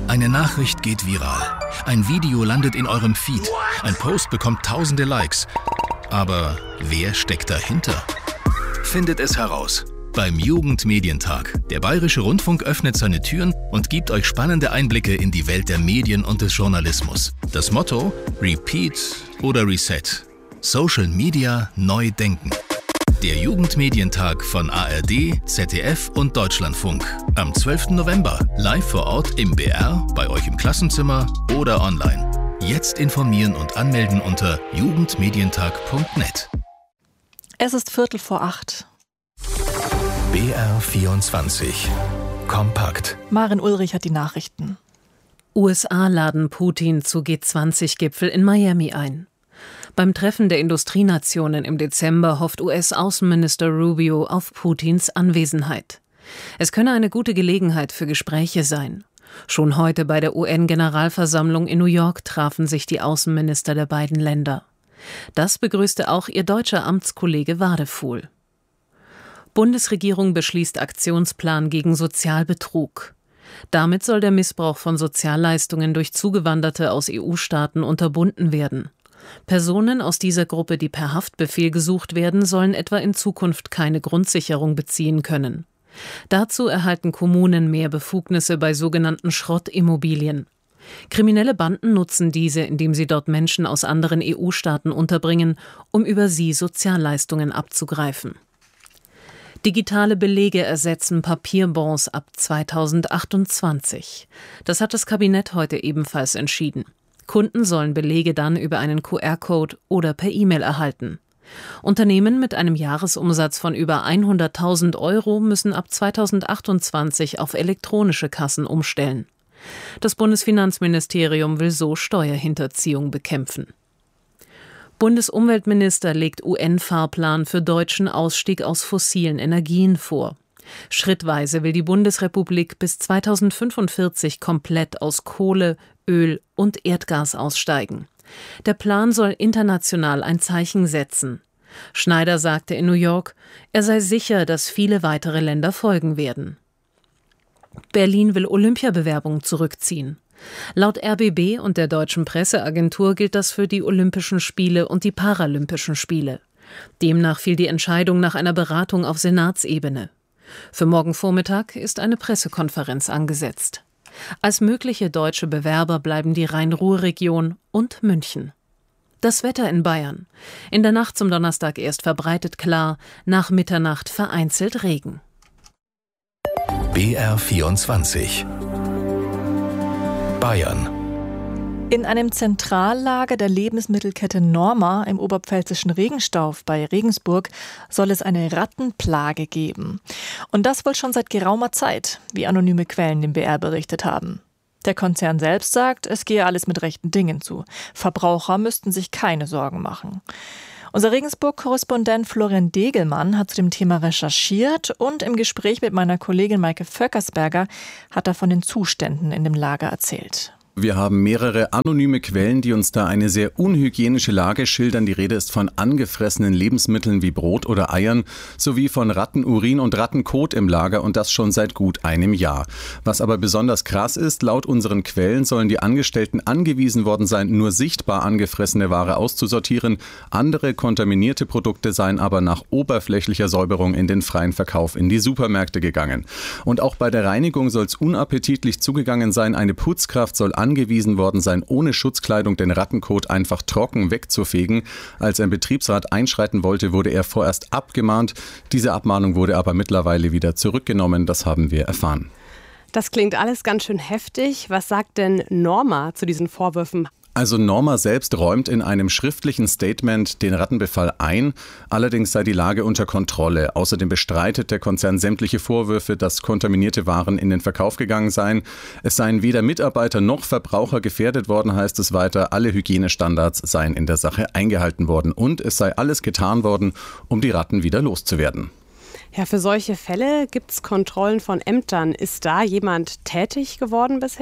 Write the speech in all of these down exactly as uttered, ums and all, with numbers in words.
Eine Nachricht geht viral. Ein Video landet in eurem Feed. Ein Post bekommt tausende Likes. Aber wer steckt dahinter? Findet es heraus beim Jugendmedientag. Der Bayerische Rundfunk öffnet seine Türen und gibt euch spannende Einblicke in die Welt der Medien und des Journalismus. Das Motto: Repeat oder Reset. Social Media neu denken. Der Jugendmedientag von A R D, Z D F und Deutschlandfunk. Am zwölften November. Live vor Ort im B R, bei euch im Klassenzimmer oder online. Jetzt informieren und anmelden unter jugendmedientag punkt net. Es ist Viertel vor acht. B R vierundzwanzig. Kompakt. Maren Ulrich hat die Nachrichten. U S A laden Putin zu G zwanzig Gipfel in Miami ein. Beim Treffen der Industrienationen im Dezember hofft U S-Außenminister Rubio auf Putins Anwesenheit. Es könne eine gute Gelegenheit für Gespräche sein. Schon heute bei der U N-Generalversammlung in New York trafen sich die Außenminister der beiden Länder. Das begrüßte auch ihr deutscher Amtskollege Wadefuhl. Bundesregierung beschließt Aktionsplan gegen Sozialbetrug. Damit soll der Missbrauch von Sozialleistungen durch Zugewanderte aus E U-Staaten unterbunden werden. Personen aus dieser Gruppe, die per Haftbefehl gesucht werden, sollen etwa in Zukunft keine Grundsicherung beziehen können. Dazu erhalten Kommunen mehr Befugnisse bei sogenannten Schrottimmobilien. Kriminelle Banden nutzen diese, indem sie dort Menschen aus anderen E U-Staaten unterbringen, um über sie Sozialleistungen abzugreifen. Digitale Belege ersetzen Papierbons ab zweitausendachtundzwanzig. Das hat das Kabinett heute ebenfalls entschieden. Kunden sollen Belege dann über einen Q R-Code oder per E-Mail erhalten. Unternehmen mit einem Jahresumsatz von über hunderttausend Euro müssen ab zweitausendachtundzwanzig auf elektronische Kassen umstellen. Das Bundesfinanzministerium will so Steuerhinterziehung bekämpfen. Bundesumweltminister legt U N-Fahrplan für deutschen Ausstieg aus fossilen Energien vor. Schrittweise will die Bundesrepublik bis zweitausendfünfundvierzig komplett aus Kohle, Öl und Erdgas aussteigen. Der Plan soll international ein Zeichen setzen. Schneider sagte in New York, er sei sicher, dass viele weitere Länder folgen werden. Berlin will Olympiabewerbung zurückziehen. Laut R B B und der Deutschen Presseagentur gilt das für die Olympischen Spiele und die Paralympischen Spiele. Demnach fiel die Entscheidung nach einer Beratung auf Senatsebene. Für morgen Vormittag ist eine Pressekonferenz angesetzt. Als mögliche deutsche Bewerber bleiben die Rhein-Ruhr-Region und München. Das Wetter in Bayern. In der Nacht zum Donnerstag erst verbreitet klar, nach Mitternacht vereinzelt Regen. B R vierundzwanzig. Bayern. In einem Zentrallager der Lebensmittelkette Norma im oberpfälzischen Regenstauf bei Regensburg soll es eine Rattenplage geben. Und das wohl schon seit geraumer Zeit, wie anonyme Quellen dem B R berichtet haben. Der Konzern selbst sagt, es gehe alles mit rechten Dingen zu. Verbraucher müssten sich keine Sorgen machen. Unser Regensburg-Korrespondent Florian Degelmann hat zu dem Thema recherchiert und im Gespräch mit meiner Kollegin Maike Vöckersberger hat er von den Zuständen in dem Lager erzählt. Wir haben mehrere anonyme Quellen, die uns da eine sehr unhygienische Lage schildern. Die Rede ist von angefressenen Lebensmitteln wie Brot oder Eiern, sowie von Rattenurin und Rattenkot im Lager und das schon seit gut einem Jahr. Was aber besonders krass ist, laut unseren Quellen sollen die Angestellten angewiesen worden sein, nur sichtbar angefressene Ware auszusortieren. Andere kontaminierte Produkte seien aber nach oberflächlicher Säuberung in den freien Verkauf in die Supermärkte gegangen. Und auch bei der Reinigung soll es unappetitlich zugegangen sein. Eine Putzkraft soll angewiesen worden sein, ohne Schutzkleidung den Rattenkot einfach trocken wegzufegen. Als ein Betriebsrat einschreiten wollte, wurde er vorerst abgemahnt. Diese Abmahnung wurde aber mittlerweile wieder zurückgenommen. Das haben wir erfahren. Das klingt alles ganz schön heftig. Was sagt denn Norma zu diesen Vorwürfen? Also Norma selbst räumt in einem schriftlichen Statement den Rattenbefall ein. Allerdings sei die Lage unter Kontrolle. Außerdem bestreitet der Konzern sämtliche Vorwürfe, dass kontaminierte Waren in den Verkauf gegangen seien. Es seien weder Mitarbeiter noch Verbraucher gefährdet worden, heißt es weiter. Alle Hygienestandards seien in der Sache eingehalten worden. Und es sei alles getan worden, um die Ratten wieder loszuwerden. Ja, für solche Fälle gibt es Kontrollen von Ämtern. Ist da jemand tätig geworden bisher?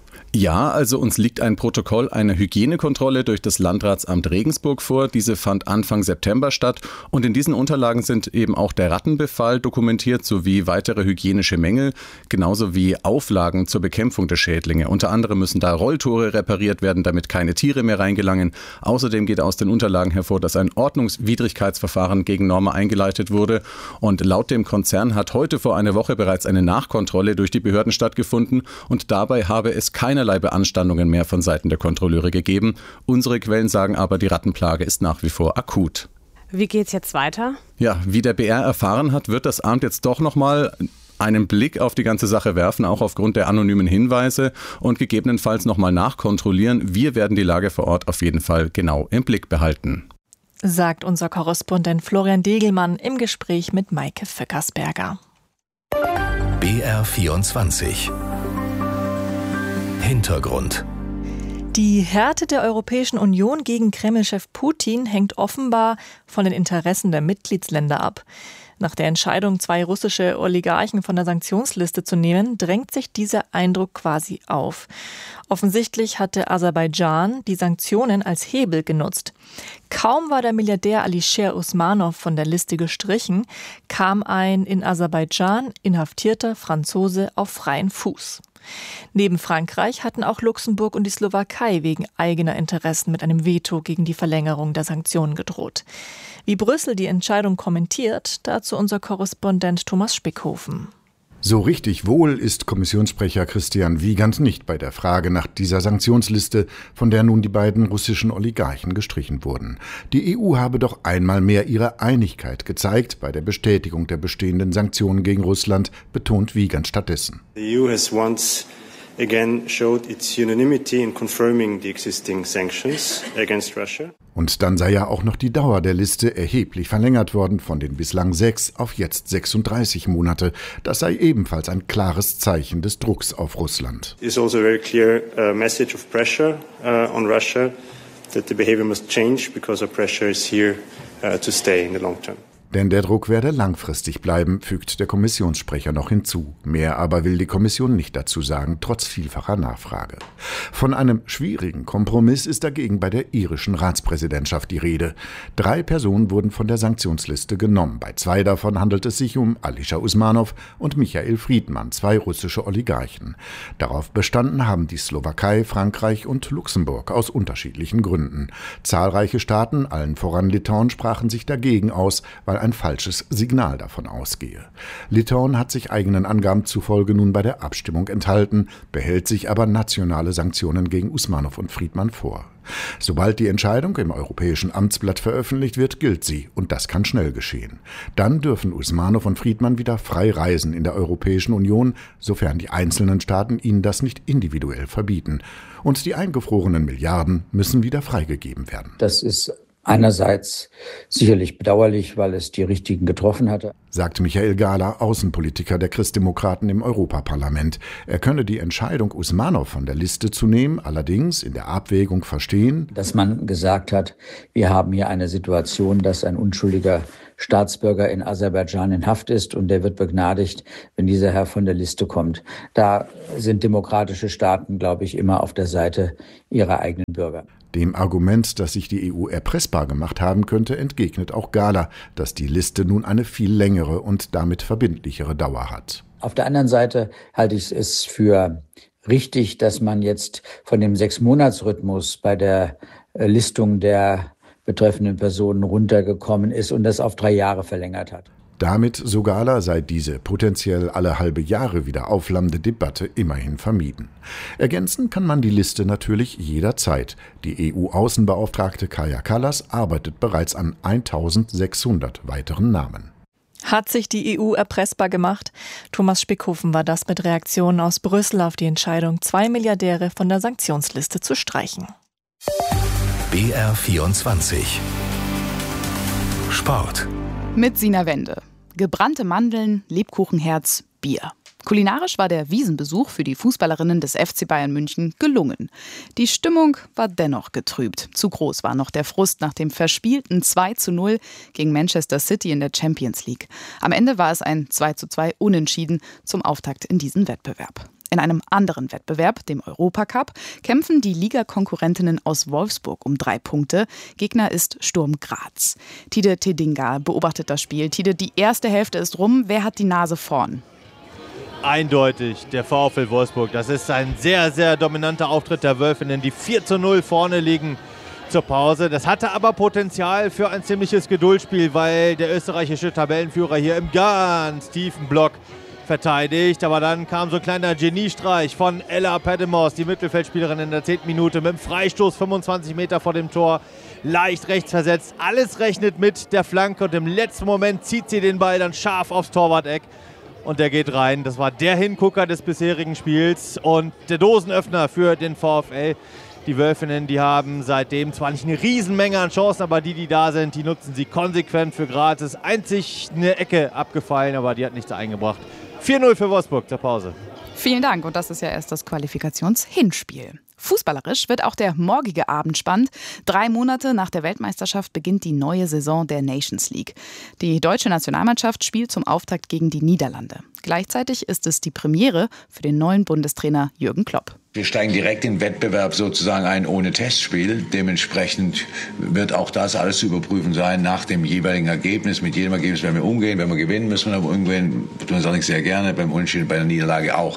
Ja, also uns liegt ein Protokoll einer Hygienekontrolle durch das Landratsamt Regensburg vor. Diese fand Anfang September statt und in diesen Unterlagen sind eben auch der Rattenbefall dokumentiert sowie weitere hygienische Mängel, genauso wie Auflagen zur Bekämpfung der Schädlinge. Unter anderem müssen da Rolltore repariert werden, damit keine Tiere mehr reingelangen. Außerdem geht aus den Unterlagen hervor, dass ein Ordnungswidrigkeitsverfahren gegen Norma eingeleitet wurde und laut dem Konzern hat heute vor einer Woche bereits eine Nachkontrolle durch die Behörden stattgefunden und dabei habe es keine keinerlei Beanstandungen mehr von Seiten der Kontrolleure gegeben. Unsere Quellen sagen aber, die Rattenplage ist nach wie vor akut. Wie geht's jetzt weiter? Ja, wie der B R erfahren hat, wird das Amt jetzt doch nochmal einen Blick auf die ganze Sache werfen, auch aufgrund der anonymen Hinweise und gegebenenfalls nochmal nachkontrollieren. Wir werden die Lage vor Ort auf jeden Fall genau im Blick behalten. Sagt unser Korrespondent Florian Degelmann im Gespräch mit Maike Föckersberger. B R vierundzwanzig Hintergrund. Die Härte der Europäischen Union gegen Kreml-Chef Putin hängt offenbar von den Interessen der Mitgliedsländer ab. Nach der Entscheidung, zwei russische Oligarchen von der Sanktionsliste zu nehmen, drängt sich dieser Eindruck quasi auf. Offensichtlich hatte Aserbaidschan die Sanktionen als Hebel genutzt. Kaum war der Milliardär Alisher Usmanov von der Liste gestrichen, kam ein in Aserbaidschan inhaftierter Franzose auf freien Fuß. Neben Frankreich hatten auch Luxemburg und die Slowakei wegen eigener Interessen mit einem Veto gegen die Verlängerung der Sanktionen gedroht. Wie Brüssel die Entscheidung kommentiert, dazu unser Korrespondent Thomas Spickhofen. So richtig wohl ist Kommissionssprecher Christian Wiegand nicht bei der Frage nach dieser Sanktionsliste, von der nun die beiden russischen Oligarchen gestrichen wurden. Die E U habe doch einmal mehr ihre Einigkeit gezeigt bei der Bestätigung der bestehenden Sanktionen gegen Russland, betont Wiegand stattdessen. The E U has once again showed its unanimity in confirming the existing sanctions against Russia. Und dann sei ja auch noch die Dauer der Liste erheblich verlängert worden, von den bislang sechs auf jetzt sechsunddreißig Monate. Das sei ebenfalls ein klares Zeichen des Drucks auf Russland. It is also a very clear uh, message of pressure uh, on Russia that the behavior must change because our pressure is here uh, to stay in the long term. Denn der Druck werde langfristig bleiben, fügt der Kommissionssprecher noch hinzu. Mehr aber will die Kommission nicht dazu sagen, trotz vielfacher Nachfrage. Von einem schwierigen Kompromiss ist dagegen bei der irischen Ratspräsidentschaft die Rede. Drei Personen wurden von der Sanktionsliste genommen. Bei zwei davon handelt es sich um Alisher Usmanov und Michael Friedmann, zwei russische Oligarchen. Darauf bestanden haben die Slowakei, Frankreich und Luxemburg aus unterschiedlichen Gründen. Zahlreiche Staaten, allen voran Litauen, sprachen sich dagegen aus, weil ein falsches Signal davon ausgehe. Litauen hat sich eigenen Angaben zufolge nun bei der Abstimmung enthalten, behält sich aber nationale Sanktionen gegen Usmanov und Friedmann vor. Sobald die Entscheidung im Europäischen Amtsblatt veröffentlicht wird, gilt sie, und das kann schnell geschehen. Dann dürfen Usmanov und Friedmann wieder frei reisen in der Europäischen Union, sofern die einzelnen Staaten ihnen das nicht individuell verbieten. Und die eingefrorenen Milliarden müssen wieder freigegeben werden. Das ist einerseits sicherlich bedauerlich, weil es die Richtigen getroffen hatte, sagt Michael Gahler, Außenpolitiker der Christdemokraten im Europaparlament. Er könne die Entscheidung, Usmanov von der Liste zu nehmen, allerdings in der Abwägung verstehen, dass man gesagt hat, wir haben hier eine Situation, dass ein unschuldiger Staatsbürger in Aserbaidschan in Haft ist und der wird begnadigt, wenn dieser Herr von der Liste kommt. Da sind demokratische Staaten, glaube ich, immer auf der Seite ihrer eigenen Bürger. Dem Argument, dass sich die E U erpressbar gemacht haben könnte, entgegnet auch Gahler, dass die Liste nun eine viel längere und damit verbindlichere Dauer hat. Auf der anderen Seite halte ich es für richtig, dass man jetzt von dem Sechs-Monats-Rhythmus bei der Listung der betreffenden Personen runtergekommen ist und das auf drei Jahre verlängert hat. Damit, so Gahler, sei diese potenziell alle halbe Jahre wieder aufflammende Debatte immerhin vermieden. Ergänzen kann man die Liste natürlich jederzeit. Die E U-Außenbeauftragte Kaja Kallas arbeitet bereits an eintausendsechshundert weiteren Namen. Hat sich die E U erpressbar gemacht? Thomas Spickhofen war das mit Reaktionen aus Brüssel auf die Entscheidung, zwei Milliardäre von der Sanktionsliste zu streichen. B R vierundzwanzig Sport mit Sina Wende. Gebrannte Mandeln, Lebkuchenherz, Bier. Kulinarisch war der Wiesenbesuch für die Fußballerinnen des F C Bayern München gelungen. Die Stimmung war dennoch getrübt. Zu groß war noch der Frust nach dem verspielten zwei zu null gegen Manchester City in der Champions League. Am Ende war es ein zwei zu zwei Unentschieden zum Auftakt in diesen Wettbewerb. In einem anderen Wettbewerb, dem Europacup, kämpfen die Ligakonkurrentinnen aus Wolfsburg um drei Punkte. Gegner ist Sturm Graz. Tide Tedinga beobachtet das Spiel. Tide, die erste Hälfte ist rum. Wer hat die Nase vorn? Eindeutig der VfL Wolfsburg. Das ist ein sehr, sehr dominanter Auftritt der Wölfinnen, die vier zu null vorne liegen zur Pause. Das hatte aber Potenzial für ein ziemliches Geduldsspiel, weil der österreichische Tabellenführer hier im ganz tiefen Block verteidigt. Aber dann kam so ein kleiner Geniestreich von Ella Pademos, die Mittelfeldspielerin in der zehnten Minute, mit dem Freistoß fünfundzwanzig Meter vor dem Tor, leicht rechts versetzt. Alles rechnet mit der Flanke und im letzten Moment zieht sie den Ball dann scharf aufs Torwart-Eck. Und der geht rein. Das war der Hingucker des bisherigen Spiels und der Dosenöffner für den VfL. Die Wölfinnen, die haben seitdem zwar nicht eine Riesenmenge an Chancen, aber die, die da sind, die nutzen sie konsequent für gratis. Einzig eine Ecke abgefallen, aber die hat nichts eingebracht. vier null für Wolfsburg zur Pause. Vielen Dank und das ist ja erst das Qualifikationshinspiel. Fußballerisch wird auch der morgige Abend spannend. Drei Monate nach der Weltmeisterschaft beginnt die neue Saison der Nations League. Die deutsche Nationalmannschaft spielt zum Auftakt gegen die Niederlande. Gleichzeitig ist es die Premiere für den neuen Bundestrainer Jürgen Klopp. Wir steigen direkt in den Wettbewerb sozusagen ein ohne Testspiel. Dementsprechend wird auch das alles zu überprüfen sein nach dem jeweiligen Ergebnis. Mit jedem Ergebnis werden wir umgehen. Wenn wir gewinnen, müssen wir aber umgehen. Tun wir das auch sehr gerne, beim Unentschieden, bei der Niederlage auch.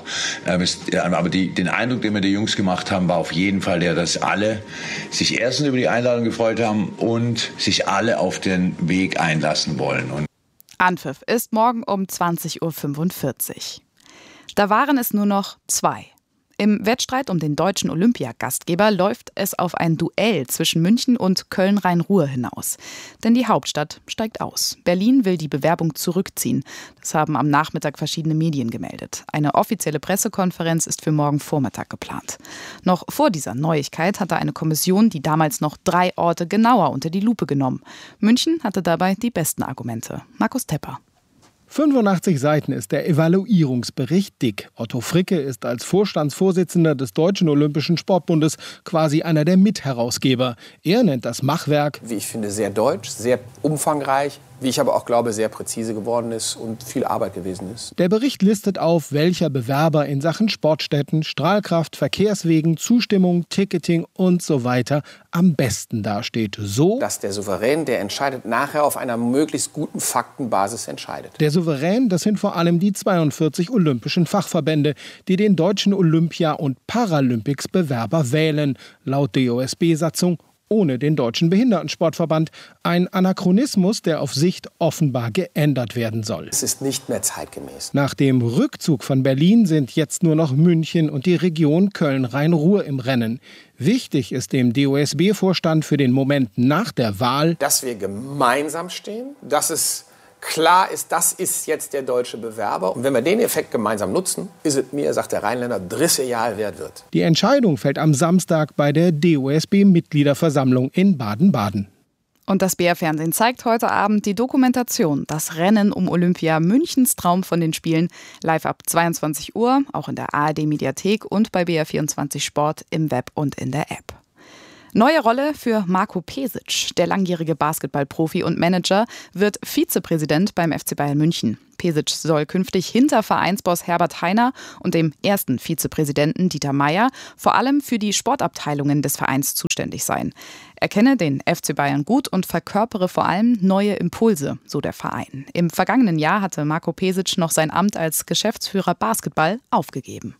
Aber die, den Eindruck, den wir die Jungs gemacht haben, war auf jeden Fall der, dass alle sich erstens über die Einladung gefreut haben und sich alle auf den Weg einlassen wollen. Und Anpfiff ist morgen um zwanzig Uhr fünfundvierzig. Da waren es nur noch zwei. Im Wettstreit um den deutschen Olympiagastgeber läuft es auf ein Duell zwischen München und Köln-Rhein-Ruhr hinaus. Denn die Hauptstadt steigt aus. Berlin will die Bewerbung zurückziehen. Das haben am Nachmittag verschiedene Medien gemeldet. Eine offizielle Pressekonferenz ist für morgen Vormittag geplant. Noch vor dieser Neuigkeit hatte eine Kommission die damals noch drei Orte genauer unter die Lupe genommen. München hatte dabei die besten Argumente. Markus Tepper. fünfundachtzig Seiten ist der Evaluierungsbericht dick. Otto Fricke ist als Vorstandsvorsitzender des Deutschen Olympischen Sportbundes quasi einer der Mitherausgeber. Er nennt das Machwerk, wie ich finde, sehr deutsch, sehr umfangreich, wie ich aber auch glaube, sehr präzise geworden ist und viel Arbeit gewesen ist. Der Bericht listet auf, welcher Bewerber in Sachen Sportstätten, Strahlkraft, Verkehrswegen, Zustimmung, Ticketing und so weiter am besten dasteht. So, dass der Souverän, der entscheidet, nachher auf einer möglichst guten Faktenbasis entscheidet. Der Souverän, das sind vor allem die zweiundvierzig olympischen Fachverbände, die den deutschen Olympia- und Paralympics-Bewerber wählen, laut D O S B-Satzung ohne den Deutschen Behindertensportverband. Ein Anachronismus, der auf Sicht offenbar geändert werden soll. Es ist nicht mehr zeitgemäß. Nach dem Rückzug von Berlin sind jetzt nur noch München und die Region Köln-Rhein-Ruhr im Rennen. Wichtig ist dem D O S B-Vorstand für den Moment nach der Wahl, dass wir gemeinsam stehen, dass es klar ist, das ist jetzt der deutsche Bewerber. Und wenn wir den Effekt gemeinsam nutzen, ist es mir, sagt der Rheinländer, dritte Jahr wert wird. Die Entscheidung fällt am Samstag bei der D O S B-Mitgliederversammlung in Baden-Baden. Und das B R-Fernsehen zeigt heute Abend die Dokumentation Das Rennen um Olympia, Münchens Traum von den Spielen, live ab zweiundzwanzig Uhr, auch in der A R D-Mediathek und bei B R vierundzwanzig Sport im Web und in der App. Neue Rolle für Marko Pesic. Der langjährige Basketballprofi und Manager wird Vizepräsident beim F C Bayern München. Pesic soll künftig hinter Vereinsboss Herbert Hainer und dem ersten Vizepräsidenten Dieter Meier vor allem für die Sportabteilungen des Vereins zuständig sein. Er kenne den F C Bayern gut und verkörpere vor allem neue Impulse, so der Verein. Im vergangenen Jahr hatte Marko Pesic noch sein Amt als Geschäftsführer Basketball aufgegeben.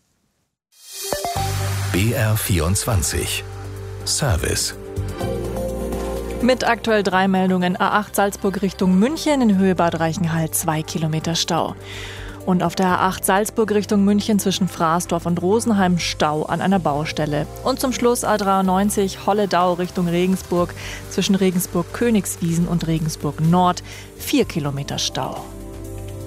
B R vierundzwanzig Service. Mit aktuell drei Meldungen: A acht Salzburg Richtung München, in Höhe Bad Reichenhall zwei Kilometer Stau. Und auf der A acht Salzburg Richtung München zwischen Fraßdorf und Rosenheim Stau an einer Baustelle. Und zum Schluss A dreiundneunzig Holledau Richtung Regensburg zwischen Regensburg-Königswiesen und Regensburg Nord vier Kilometer Stau.